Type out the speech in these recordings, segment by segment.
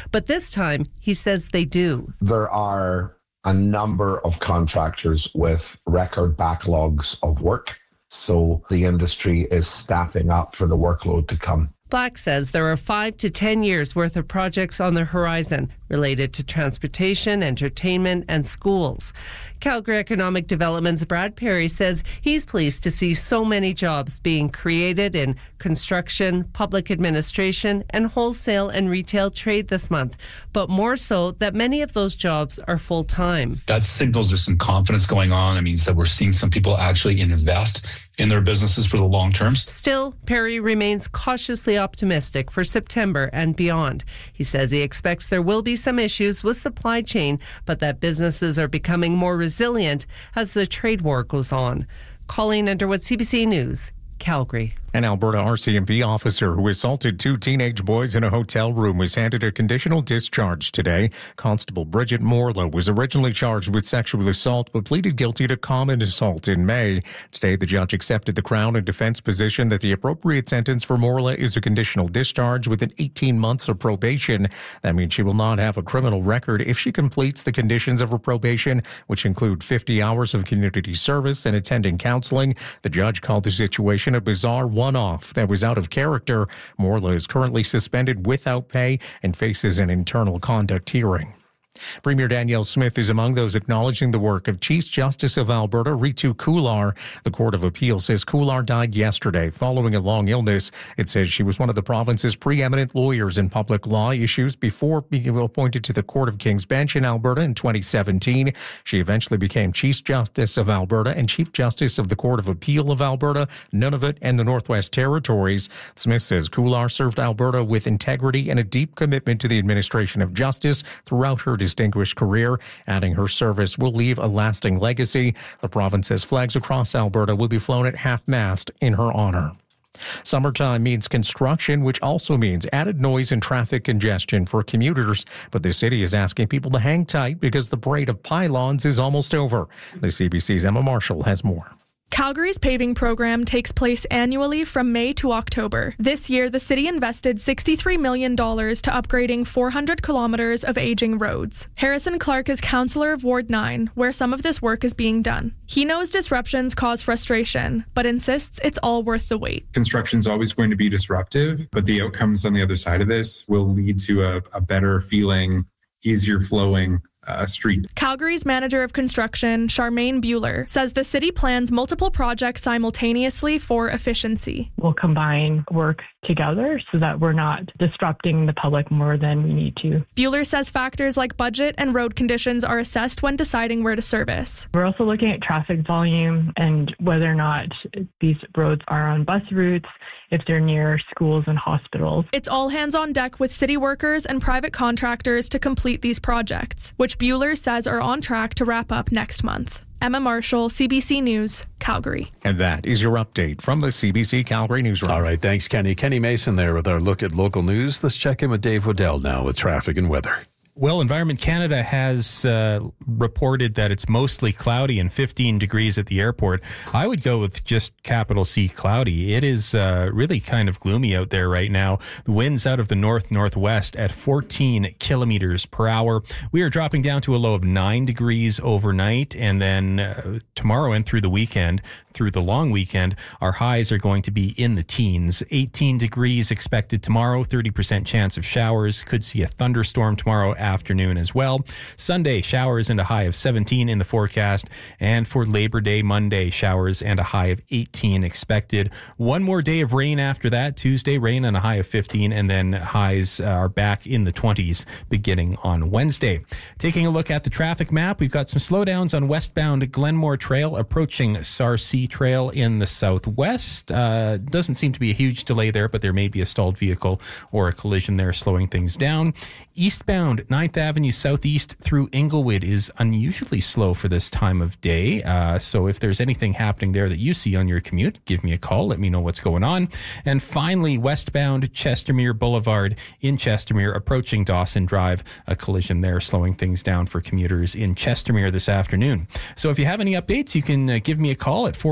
But this time, he says they do. There are a number of contractors with record backlogs of work, so the industry is staffing up for the workload to come. Black says there are 5 to 10 years worth of projects on the horizon related to transportation, entertainment, and schools. Calgary Economic Development's Brad Perry says he's pleased to see so many jobs being created in construction, public administration, and wholesale and retail trade this month, but more so that many of those jobs are full-time. That signals there's some confidence going on. It means that we're seeing some people actually invest in their businesses for the long term. Still, Perry remains cautiously optimistic for September and beyond. He says he expects there will be some issues with supply chain, but that businesses are becoming more resilient as the trade war goes on. Colleen Underwood, CBC News, Calgary. An Alberta RCMP officer who assaulted 2 teenage boys in a hotel room was handed a conditional discharge today. Constable Bridget Morla was originally charged with sexual assault but pleaded guilty to common assault in May. Today, the judge accepted the Crown and Defence position that the appropriate sentence for Morla is a conditional discharge within 18 months of probation. That means she will not have a criminal record if she completes the conditions of her probation, which include 50 hours of community service and attending counselling. The judge called the situation a bizarre one-off that was out of character. Morla is currently suspended without pay and faces an internal conduct hearing. Premier Danielle Smith is among those acknowledging the work of Chief Justice of Alberta, Ritu Kular. The Court of Appeal says Kular died yesterday following a long illness. It says she was one of the province's preeminent lawyers in public law issues before being appointed to the Court of King's Bench in Alberta in 2017. She eventually became Chief Justice of Alberta and Chief Justice of the Court of Appeal of Alberta, Nunavut, and the Northwest Territories. Smith says Kular served Alberta with integrity and a deep commitment to the administration of justice throughout her distinguished career, adding her service will leave a lasting legacy. The province says flags across Alberta will be flown at half-mast in her honor. Summertime means construction, which also means added noise and traffic congestion for commuters. But the city is asking people to hang tight because the parade of pylons is almost over. The CBC's Emma Marshall has more. Calgary's paving program takes place annually from May to October. This year, the city invested $63 million to upgrading 400 kilometers of aging roads. Harrison Clark is councillor of Ward 9, where some of this work is being done. He knows disruptions cause frustration, but insists it's all worth the wait. Construction's always going to be disruptive, but the outcomes on the other side of this will lead to a better feeling, easier flowing street. Calgary's manager of construction, Charmaine Bueller, says the city plans multiple projects simultaneously for efficiency. We'll combine work together so that we're not disrupting the public more than we need to. Bueller says factors like budget and road conditions are assessed when deciding where to service. We're also looking at traffic volume and whether or not these roads are on bus routes, if they're near schools and hospitals. It's all hands on deck with city workers and private contractors to complete these projects, which Bueller says are on track to wrap up next month. Emma Marshall, CBC News, Calgary. And that is your update from the CBC Calgary Newsroom. All right, thanks, Kenny. Kenny Mason there with our look at local news. Let's check in with Dave Waddell now with traffic and weather. Well, Environment Canada has reported that it's mostly cloudy and 15 degrees at the airport. I would go with just capital C, cloudy. It is really kind of gloomy out there right now. The wind's out of the north-northwest at 14 kilometers per hour. We are dropping down to a low of 9 degrees overnight, and then tomorrow and through the weekend, through the long weekend, our highs are going to be in the teens. 18 degrees expected tomorrow, 30% chance of showers. Could see a thunderstorm tomorrow afternoon as well. Sunday, showers and a high of 17 in the forecast. And for Labor Day, Monday, showers and a high of 18 expected. One more day of rain after that. Tuesday, rain and a high of 15. And then highs are back in the 20s beginning on Wednesday. Taking a look at the traffic map, we've got some slowdowns on westbound Glenmore Trail approaching Sarcee Trail in the southwest. Doesn't seem to be a huge delay there, but there may be a stalled vehicle or a collision there slowing things down. Eastbound 9th Avenue Southeast through Inglewood is unusually slow for this time of day. So if there's anything happening there that you see on your commute, give me a call. Let me know what's going on. And finally, westbound Chestermere Boulevard in Chestermere approaching Dawson Drive. A collision there slowing things down for commuters in Chestermere this afternoon. So if you have any updates, you can give me a call at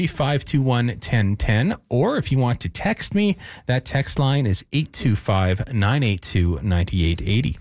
403-521-1010. Or if you want to text me, that text line is 825-982-9880.